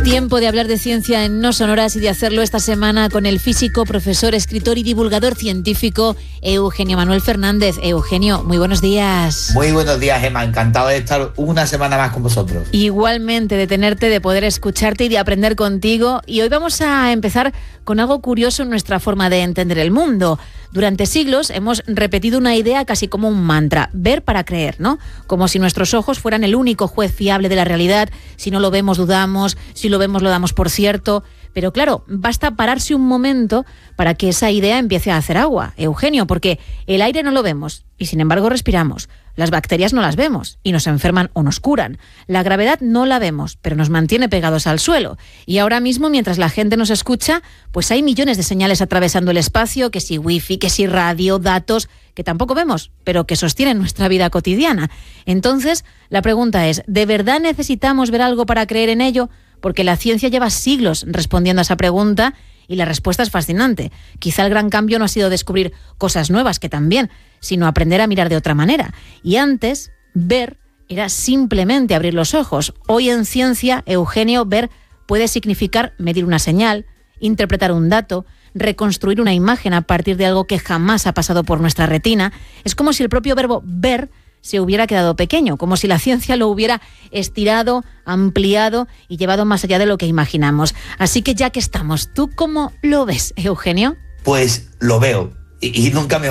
Tiempo de hablar de ciencia en No Sonoras y de hacerlo esta semana con el físico, profesor, escritor y divulgador científico Eugenio Manuel Fernández. Eugenio, muy buenos días. Muy buenos días, Gemma. Encantado de estar una semana más con vosotros. Igualmente, de tenerte, de poder escucharte y de aprender contigo. Y hoy vamos a empezar con algo curioso en nuestra forma de entender el mundo. Durante siglos hemos repetido una idea casi como un mantra, ver para creer, ¿no? Como si nuestros ojos fueran el único juez fiable de la realidad. Si no lo vemos, dudamos, si lo vemos, lo damos por cierto. Pero claro, basta pararse un momento para que esa idea empiece a hacer agua, Eugenio, porque el aire no lo vemos y sin embargo respiramos. Las bacterias no las vemos y nos enferman o nos curan. La gravedad no la vemos, pero nos mantiene pegados al suelo. Y ahora mismo, mientras la gente nos escucha, pues hay millones de señales atravesando el espacio, que si wifi, que si radio, datos, que tampoco vemos, pero que sostienen nuestra vida cotidiana. Entonces, la pregunta es, ¿de verdad necesitamos ver algo para creer en ello? Porque la ciencia lleva siglos respondiendo a esa pregunta y la respuesta es fascinante. Quizá el gran cambio no ha sido descubrir cosas nuevas, que también, sino aprender a mirar de otra manera. Y antes, ver era simplemente abrir los ojos. Hoy en ciencia, Eugenio, ver puede significar medir una señal, interpretar un dato, reconstruir una imagen a partir de algo que jamás ha pasado por nuestra retina. Es como si el propio verbo ver se hubiera quedado pequeño, como si la ciencia lo hubiera estirado, ampliado y llevado más allá de lo que imaginamos. Así que ya que estamos, ¿tú cómo lo ves, Eugenio? Pues lo veo y nunca me